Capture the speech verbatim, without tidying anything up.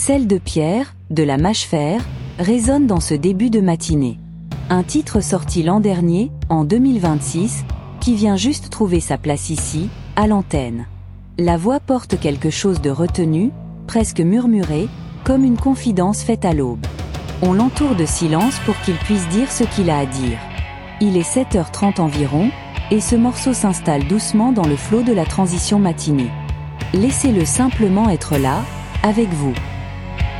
Celle de Pierre, de la Mâche-Fer, résonne dans ce début de matinée. Un titre sorti l'an dernier, en deux mille vingt-six, qui vient juste trouver sa place ici, à l'antenne. La voix porte quelque chose de retenu, presque murmuré, comme une confidence faite à l'aube. On l'entoure de silence pour qu'il puisse dire ce qu'il a à dire. Il est sept heures trente environ, et ce morceau s'installe doucement dans le flot de la transition matinée. Laissez-le simplement être là, avec vous.